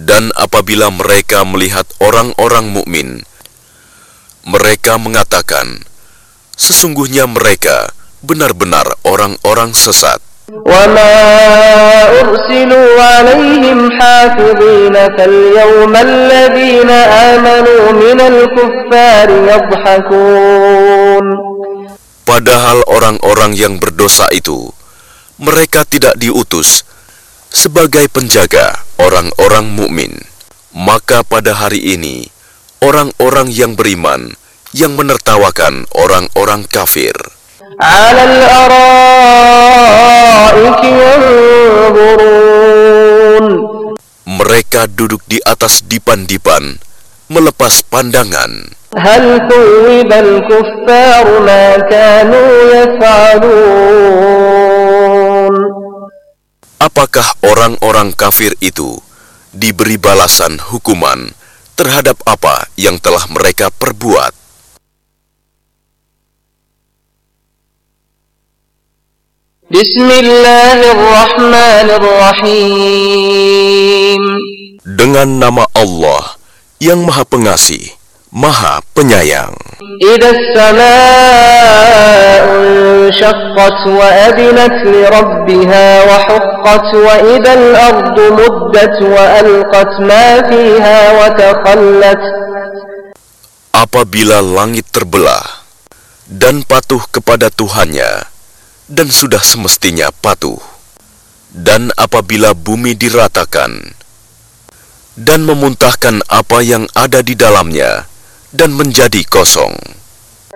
Dan apabila mereka melihat orang-orang mukmin, mereka mengatakan, sesungguhnya mereka benar-benar orang-orang sesat. وَمَا أُرْسِلُوا عَلَيْهِمْ حَافِظِينَ فَالْيَوْمَ الَّذِينَ آمَنُوا مِنَ الْكُفَّارِ يَضْحَكُونَ. Padahal orang-orang yang berdosa itu, mereka tidak diutus sebagai penjaga orang-orang mukmin. Maka pada hari ini, orang-orang yang beriman yang menertawakan orang-orang kafir. عَلَى الْأَرَائِكِ يَنظُرُونَ. Mereka duduk di atas dipan-dipan, melepas pandangan. هَلْ ثُوِّبَ الْكُفَّارُ مَا كَانُوا يَفْعَلُونَ. Apakah orang-orang kafir itu diberi balasan hukuman terhadap apa yang telah mereka perbuat? Bismillahirrahmanirrahim. Dengan nama Allah yang Maha Pengasih, Maha Penyayang. Idzas samaa'u syaqqat wa adinat li rabbiha wa huqqat wa idzal ardu muddat wa alqat ma fiha wa takhallat. Apabila langit terbelah dan patuh kepada Tuhannya, dan sudah semestinya patuh, dan apabila bumi diratakan dan memuntahkan apa yang ada di dalamnya dan menjadi kosong.